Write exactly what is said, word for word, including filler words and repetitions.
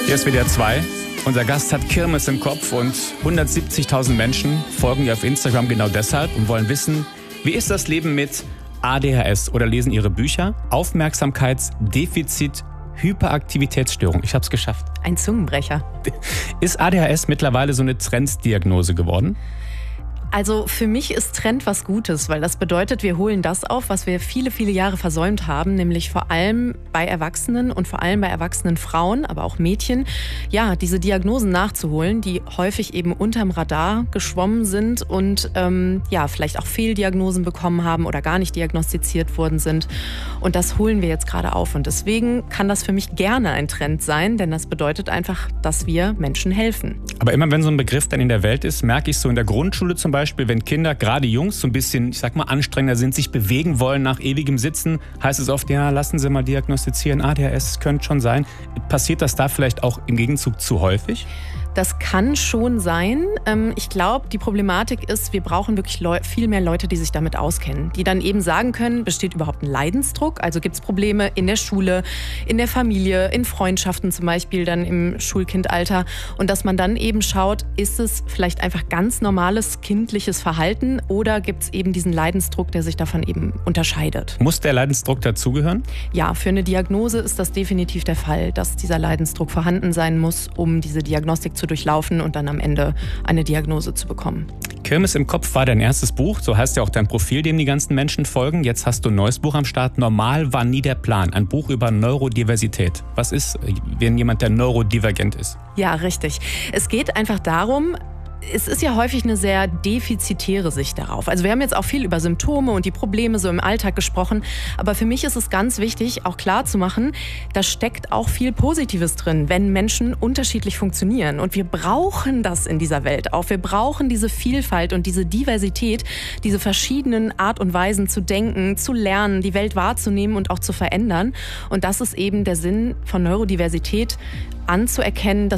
Hier ist W D R zwei. Unser Gast hat Kirmes im Kopf und hundertsiebzigtausend Menschen folgen ihr auf Instagram genau deshalb und wollen wissen, wie ist das Leben mit A D H S oder lesen ihre Bücher Aufmerksamkeitsdefizit Hyperaktivitätsstörung. Ich habe es geschafft. Ein Zungenbrecher. Ist A D H S mittlerweile so eine Trenddiagnose geworden? Also für mich ist Trend was Gutes, weil das bedeutet, wir holen das auf, was wir viele, viele Jahre versäumt haben, nämlich vor allem bei Erwachsenen und vor allem bei erwachsenen Frauen, aber auch Mädchen, ja, diese Diagnosen nachzuholen, die häufig eben unterm Radar geschwommen sind und ähm, ja, vielleicht auch Fehldiagnosen bekommen haben oder gar nicht diagnostiziert worden sind. Und das holen wir jetzt gerade auf. Und deswegen kann das für mich gerne ein Trend sein, denn das bedeutet einfach, dass wir Menschen helfen. Aber immer wenn so ein Begriff dann in der Welt ist, merke ich so in der Grundschule zum Beispiel, Beispiel, wenn Kinder, gerade Jungs, so ein bisschen, ich sag mal, anstrengender sind, sich bewegen wollen nach ewigem Sitzen, heißt es oft, ja, lassen Sie mal diagnostizieren, A D H S könnte schon sein. Passiert das da vielleicht auch im Gegenzug zu häufig? Das kann schon sein. Ich glaube, die Problematik ist, wir brauchen wirklich viel mehr Leute, die sich damit auskennen, die dann eben sagen können, besteht überhaupt ein Leidensdruck? Also gibt es Probleme in der Schule, in der Familie, in Freundschaften zum Beispiel, dann im Schulkindalter. Und dass man dann eben schaut, ist es vielleicht einfach ganz normales kindliches Verhalten oder gibt es eben diesen Leidensdruck, der sich davon eben unterscheidet? Muss der Leidensdruck dazugehören? Ja, für eine Diagnose ist das definitiv der Fall, dass dieser Leidensdruck vorhanden sein muss, um diese Diagnostik zu durchlaufen und dann am Ende eine Diagnose zu bekommen. Kirmes im Kopf war dein erstes Buch, so heißt ja auch dein Profil, dem die ganzen Menschen folgen. Jetzt hast du ein neues Buch am Start, Normal war nie der Plan, ein Buch über Neurodiversität. Was ist, wenn jemand, der neurodivergent ist? Ja, richtig. Es geht einfach darum, es ist ja häufig eine sehr defizitäre Sicht darauf. Also wir haben jetzt auch viel über Symptome und die Probleme so im Alltag gesprochen. Aber für mich ist es ganz wichtig, auch klar zu machen, da steckt auch viel Positives drin, wenn Menschen unterschiedlich funktionieren. Und wir brauchen das in dieser Welt auch. Wir brauchen diese Vielfalt und diese Diversität, diese verschiedenen Art und Weisen zu denken, zu lernen, die Welt wahrzunehmen und auch zu verändern. Und das ist eben der Sinn von Neurodiversität, anzuerkennen, dass